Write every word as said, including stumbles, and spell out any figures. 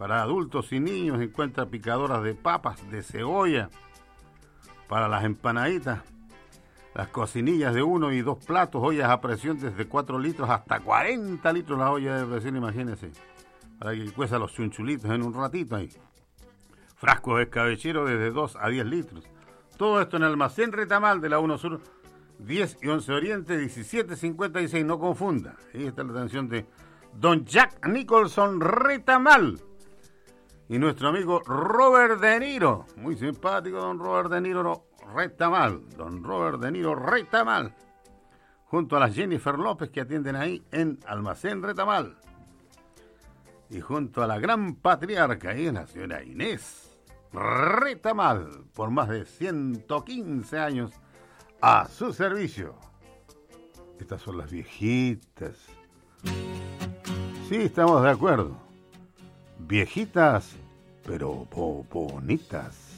Para adultos y niños encuentra picadoras de papas, de cebolla, para las empanaditas, las cocinillas de uno y dos platos, ollas a presión desde cuatro litros hasta cuarenta litros la olla de presión, imagínense, para que cueza los chunchulitos en un ratito ahí. Frascos escabecheros desde dos a diez litros. Todo esto en el almacén Retamal de la uno Sur, diez y once Oriente, diecisiete cincuenta y seis, no confunda. Ahí está la atención de don Jack Nicholson Retamal. Y nuestro amigo Robert De Niro, muy simpático don Robert De Niro Retamal, don Robert De Niro Retamal, junto a las Jennifer López que atienden ahí en Almacén Retamal. Y junto a la gran patriarca ahí, la señora Inés Retamal, por más de ciento quince años a su servicio. Estas son las viejitas. Sí, estamos de acuerdo. Viejitas, pero bo- bonitas.